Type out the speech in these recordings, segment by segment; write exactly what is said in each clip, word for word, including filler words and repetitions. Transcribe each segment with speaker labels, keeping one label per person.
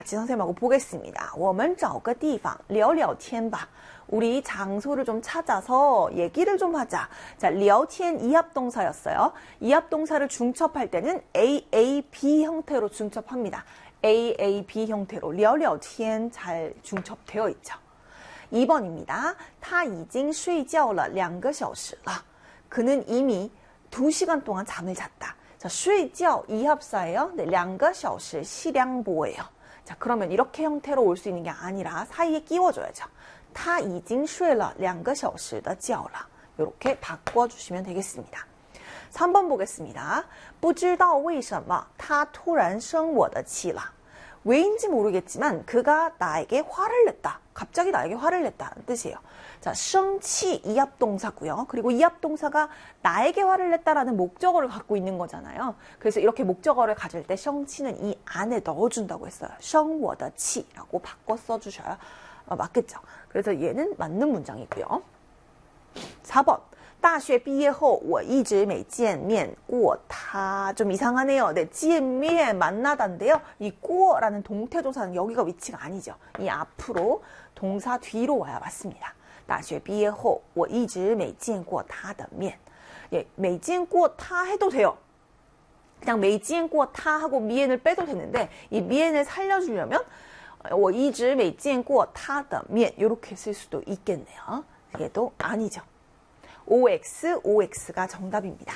Speaker 1: 같이 선생님하고 보겠습니다. 我们找个地方聊聊天吧. 우리 장소를 좀 찾아서 얘기를 좀 하자. 자, 聊天 이합동사였어요. 이합동사를 중첩할 때는 A A B 형태로 중첩합니다. A A B 형태로 聊聊天잘 중첩되어 있죠. 이 번입니다. 他已经睡觉了两个小时了. 그는 이미 두 시간 동안 잠을 잤다. 자, 睡觉 이합사예요. 네, 两个小时 시량보예요. 자, 그러면 이렇게 형태로 올 수 있는 게 아니라 사이에 끼워줘야죠. 他已经睡了两个小时的觉了. 이렇게 바꿔주시면 되겠습니다. 삼 번 보겠습니다. 不知道为什么他突然生我的气了. 왜인지 모르겠지만 그가 나에게 화를 냈다. 갑자기 나에게 화를 냈다는 뜻이에요. 자, 生气 이합동사고요. 그리고 이합동사가 나에게 화를 냈다라는 목적어를 갖고 있는 거잖아요. 그래서 이렇게 목적어를 가질 때 生气는 이 안에 넣어준다고 했어요. 生我的气라고 바꿔 써주셔야 어, 맞겠죠. 그래서 얘는 맞는 문장이고요. 사 번. 大学毕业后我一直没见面过他. 좀 이상하네요. 네, 见面 만나다인데요. 이 过라는 동태조사는 여기가 위치가 아니죠. 이 앞으로 동사 뒤로 와야 맞습니다. 大学毕业后我一直没见过他的面. 예, 没见过他 해도 돼요. 그냥 没见过他 하고 미엔을 빼도 되는데 이 미엔을 살려주려면 我一直没见过他的面 이렇게 쓸 수도 있겠네요. 얘도 아니죠. 오엑스, 오엑스가 정답입니다.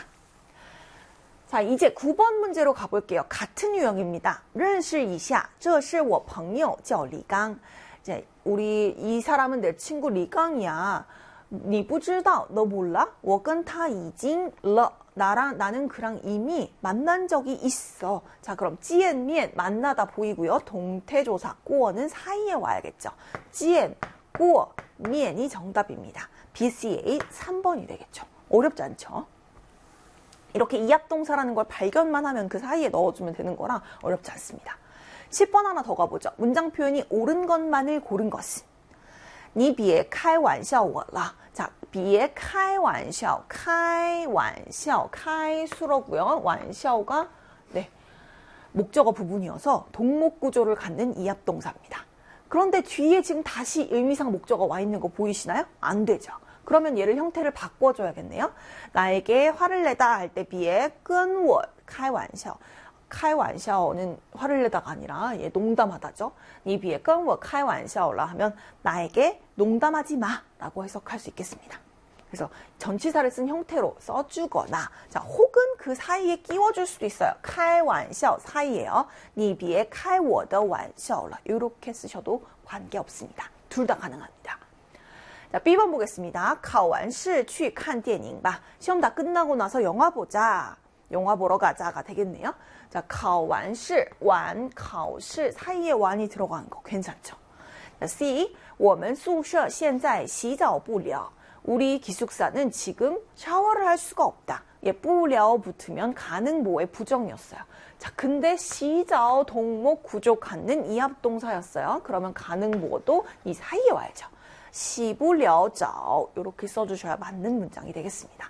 Speaker 1: 자, 이제 구 번 문제로 가볼게요. 같은 유형입니다. 认识一下,这是我朋友叫李刚. 이제 우리 이 사람은 내 친구 리강이야. 你不知道, 너 몰라? 我跟他已经了. 나랑 나는 그랑 이미 만난 적이 있어. 자, 그럼 见面 만나다 보이고요. 동태조사 过는 사이에 와야겠죠. 见过면이 정답입니다. 비 씨 에이 삼 번이 되겠죠. 어렵지 않죠? 이렇게 이합동사라는 걸 발견만 하면 그 사이에 넣어주면 되는 거라 어렵지 않습니다. 십 번 하나 더 가보죠. 문장 표현이 옳은 것만을 고른 것은 你别开玩笑我了. 자, 别开玩笑, 开玩笑, 开수로고요. 玩笑가 네, 목적어 부분이어서 동목 구조를 갖는 이합동사입니다. 그런데 뒤에 지금 다시 의미상 목적어 와 있는 거 보이시나요? 안 되죠. 그러면 얘를 형태를 바꿔줘야겠네요. 나에게 화를 내다 할 때 비에 跟我开玩笑. 开玩笑는 화를 내다가 아니라 얘 농담하다죠. 니 비에 跟我开玩笑라 하면 나에게 농담하지 마 라고 해석할 수 있겠습니다. 그래서 전치사를 쓴 형태로 써주거나 자, 혹은 그 사이에 끼워줄 수도 있어요. 开玩笑 사이에요. 니 비에 开我的玩笑라 이렇게 쓰셔도 관계없습니다. 둘 다 가능합니다. 자, 비 번 보겠습니다. 考完试去看电影吧. 시험 다 끝나고 나서 영화 보자. 영화 보러 가자가 되겠네요. 자, 考完试, 완, 考试 사이에 완이 들어간 거 괜찮죠? 자, C, 我们宿舍现在洗澡不了. 우리 기숙사는 지금 샤워를 할 수가 없다. 예, 不了 붙으면 가능모의 부정이었어요. 자, 근데 洗澡 동목 구조 갖는 이합동사였어요. 그러면 가능모도 이 사이에 와야죠. 洗不了澡 이렇게 써주셔야 맞는 문장이 되겠습니다.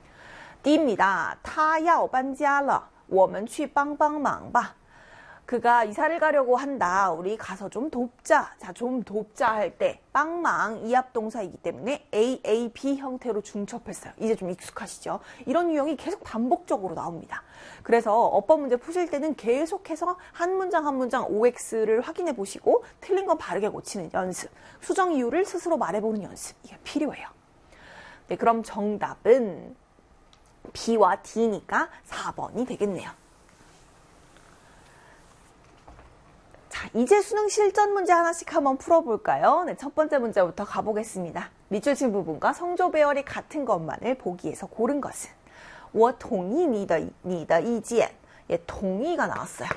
Speaker 1: D입니다. 他要搬家了. 我们去帮帮忙吧. 그가 이사를 가려고 한다. 우리 가서 좀 돕자. 자, 좀 돕자 할 때 빵망 이합동사이기 때문에 A, A, B 형태로 중첩했어요. 이제 좀 익숙하시죠? 이런 유형이 계속 반복적으로 나옵니다. 그래서 어법 문제 푸실 때는 계속해서 한 문장 한 문장 오엑스를 확인해 보시고 틀린 건 바르게 고치는 연습, 수정 이유를 스스로 말해보는 연습, 이게 필요해요. 네, 그럼 정답은 B와 D니까 사 번이 되겠네요. 자, 이제 수능 실전 문제 하나씩 한번 풀어볼까요? 네, 첫 번째 문제부터 가보겠습니다. 밑줄 친 부분과 성조 배열이 같은 것만을 보기에서 고른 것은 我同意你的你的意见. 예, 동의가 나왔어요.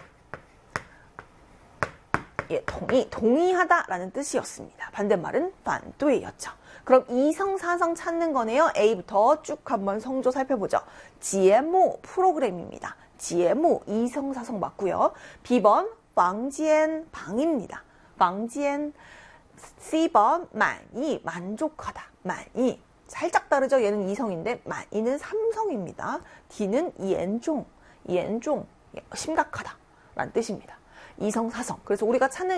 Speaker 1: 예, 동의, 동의하다라는 뜻이었습니다. 반대말은 反对였죠. 그럼 이성사성 찾는 거네요. A부터 쭉 한번 성조 살펴보죠. 节目 프로그램입니다. 节目 이성사성 맞고요. 비 번 房间 방입니다. 房间 씨 번 满意 만족하다. 满意 살짝 다르죠. 얘는 이성인데 만이는 삼성입니다. D는 严重 严重 심각하다 라는 뜻입니다. 이성, 사성. 그래서 우리가 찾는